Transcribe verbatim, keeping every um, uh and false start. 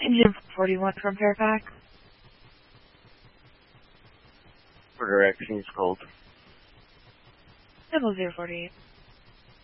Engine forty-one from Fairfax. For directions, cold. Double zero forty-eight.